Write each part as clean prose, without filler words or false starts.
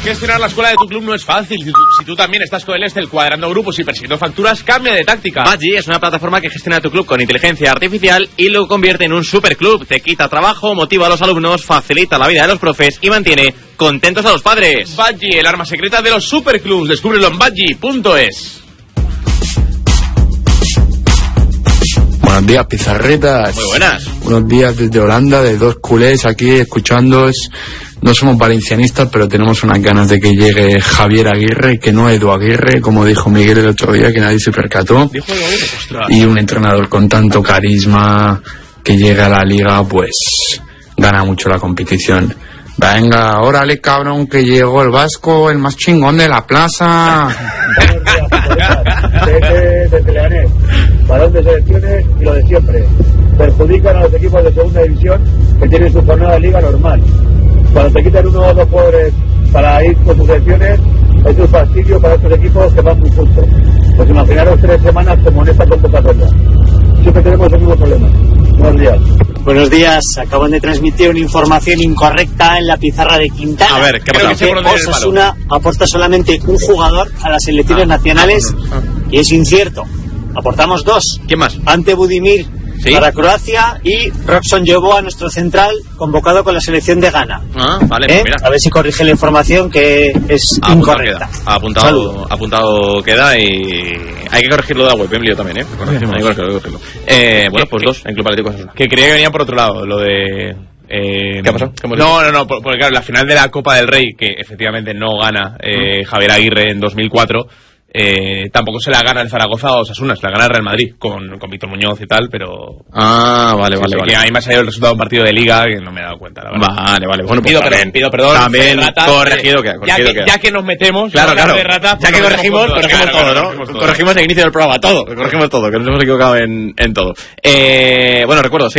Gestionar la escuela de tu club no es fácil. Si tú también estás con el Estel cuadrando grupos y persiguiendo facturas, cambia de táctica. Badgie es una plataforma que gestiona tu club con inteligencia artificial y lo convierte en un superclub. Te quita trabajo, motiva a los alumnos, facilita la vida de los profes y mantiene contentos a los padres. Badgie, el arma secreta de los superclubs. Descúbrelo en badgie.es. Buenos días, pizarretas. Muy buenas. Buenos días desde Holanda, de dos culés aquí escuchándoos. No somos valencianistas, pero tenemos unas ganas de que llegue Javier Aguirre, que no Edu Aguirre, como dijo Miguel el otro día, que nadie se percató. Dijo Edu Aguirre, ostras. Y un entrenador con tanto carisma que llega a la liga, pues gana mucho la competición. Venga, órale, cabrón, que llegó el vasco, el más chingón de la plaza. Desde Leganés, balón de selecciones y lo de siempre. Perjudican a los equipos de segunda división que tienen su jornada de liga normal. Cuando te quitan uno o dos jugadores para ir con sus selecciones, es un fastidio para estos equipos que van muy justo. Pues imaginaros 3 semanas como en esta convocatoria. Siempre tenemos el mismo problema. Buenos días. Buenos días, acaban de transmitir una información incorrecta en la pizarra de Quintana. A ver, ¿qué pasa? Osasuna aporta solamente un jugador a las selecciones nacionales y es incierto. Aportamos 2. ¿Quién más? Ante Budimir, ¿sí?, para Croacia, y Robson Joboa, nuestro central, convocado con la selección de Ghana. Ah, vale, pues mira. A ver si corrige la información, que es incorrecta. Apuntado queda y hay que corregirlo de la web, Emilio también, ¿eh? Hay que corregirlo. Bueno, pues 2 en Club Atlético Osasuna. Que creía que venían por otro lado, lo de... ¿Qué ha pasado? No, porque claro, la final de la Copa del Rey, que efectivamente no gana Javier Aguirre en 2004... tampoco se la gana el Zaragoza o Osasuna, se la gana el Real Madrid con Víctor Muñoz y tal, pero... Ah, vale. Que a mí me ha salido el resultado de un partido de Liga que no me he dado cuenta, la verdad. Vale. Bueno, pues pido perdón. También rata, corregido queda. Ya que nos metemos... Claro. De rata, ya que corregimos todo, ¿no? Corregimos el inicio del programa, todo. Corregimos todo, que nos hemos equivocado en todo. Bueno, recuerdo,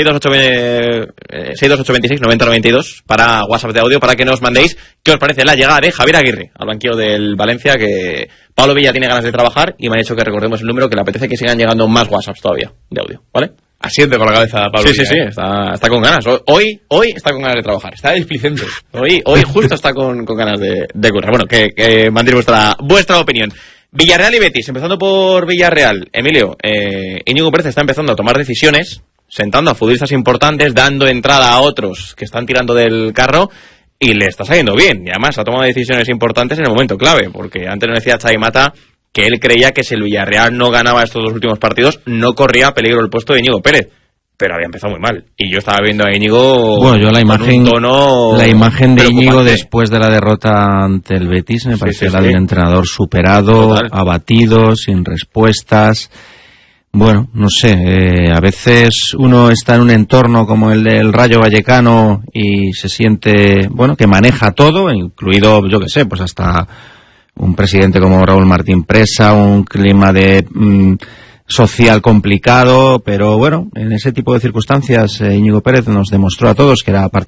62826-9092 para WhatsApp de audio, para que nos mandéis qué os parece la llegada de Javier Aguirre al banquillo del Valencia, que... Pablo Villa tiene ganas de trabajar y me ha dicho que recordemos el número, que le apetece que sigan llegando más WhatsApps todavía de audio, ¿vale? Asiente con la cabeza Pablo Villa. Sí, está con ganas. Hoy está con ganas de trabajar. Está displicente. Hoy justo está con ganas de currar. Bueno, que mandéis vuestra opinión. Villarreal y Betis, empezando por Villarreal. Emilio, Íñigo Pérez está empezando a tomar decisiones, sentando a futbolistas importantes, dando entrada a otros que están tirando del carro, y le está saliendo bien. Y además ha tomado decisiones importantes en el momento clave, porque antes nos decía Xavi Mata que él creía que si el Villarreal no ganaba estos 2 últimos partidos, no corría peligro el puesto de Íñigo Pérez. Pero había empezado muy mal. Y yo estaba viendo a Íñigo... Bueno, yo la imagen de Íñigo después de la derrota ante el Betis me pareció la de un entrenador superado, abatido, sin respuestas. Bueno, no sé, a veces uno está en un entorno como el del Rayo Vallecano y se siente, bueno, que maneja todo, incluido, yo qué sé, pues hasta un presidente como Raúl Martín Presa, un clima de social complicado, pero bueno, en ese tipo de circunstancias Íñigo Pérez nos demostró a todos que era parte